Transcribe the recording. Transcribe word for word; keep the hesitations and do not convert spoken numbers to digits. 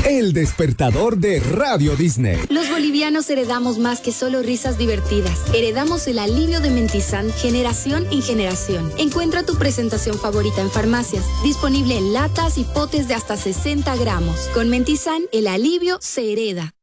El despertador de Radio Disney. Los bolivianos heredamos más que solo risas divertidas. Heredamos el alivio de Mentizan generación en generación. Encuentra tu presentación favorita en farmacias. Disponible en latas y potes de hasta sesenta gramos. Con Mentizan, el alivio se hereda.